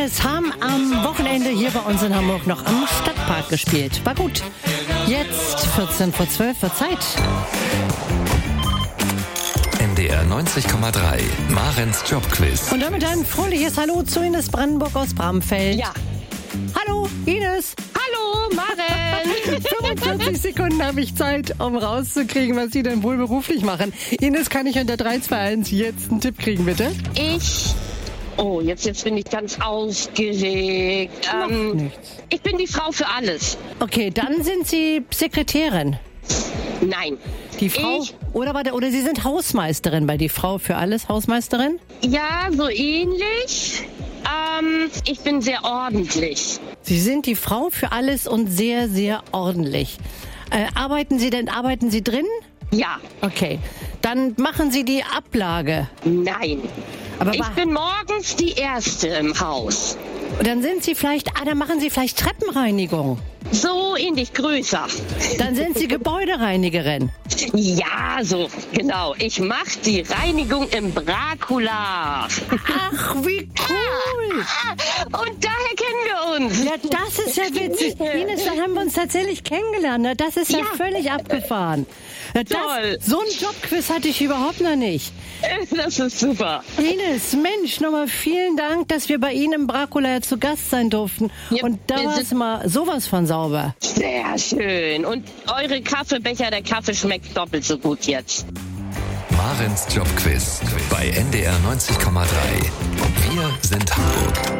Ines haben am Wochenende hier bei uns in Hamburg noch am Stadtpark gespielt. War gut. Jetzt 14 vor 12 wird Zeit. NDR 90,3, Marens Jobquiz. Und damit ein fröhliches Hallo zu Ines Brandenburg aus Bramfeld. Ja. Hallo, Ines. Hallo, Maren. 45 Sekunden habe ich Zeit, um rauszukriegen, was Sie denn wohl beruflich machen. Ines, kann ich unter 3, 2, 1 jetzt einen Tipp kriegen, bitte? Jetzt bin ich ganz aufgeregt. Nichts. Ich bin die Frau für alles. Okay, dann sind Sie Sekretärin. Nein. Die Frau, oder Sie sind Hausmeisterin bei die Frau für alles, Hausmeisterin? Ja, so ähnlich. Ich bin sehr ordentlich. Sie sind die Frau für alles und sehr, sehr ordentlich. Arbeiten Sie drin? Ja. Okay, dann machen Sie die Ablage. Nein. Aber Ich bin morgens die Erste im Haus. dann sind Sie dann machen Sie vielleicht Treppenreinigung. So ähnlich größer. Dann sind Sie Gebäudereinigerin. Ja, so, genau. Ich mache die Reinigung im Dracula. Ach, wie cool. Und daher kennen wir uns. Ja, das ist ja witzig. Ines, dann haben wir uns tatsächlich kennengelernt. Na, das ist ja völlig abgefahren. Na, Toll. So ein Jobquiz hatte ich überhaupt noch nicht. Das ist super. Ines, Mensch, nochmal vielen Dank, dass wir bei Ihnen im Dracula zu Gast sein durften. Ja, und da war es mal sowas von sauber. Sehr schön. Und eure Kaffeebecher, der Kaffee schmeckt doppelt so gut jetzt. Marens Jobquiz bei NDR 90,3. Wir sind Hamburg.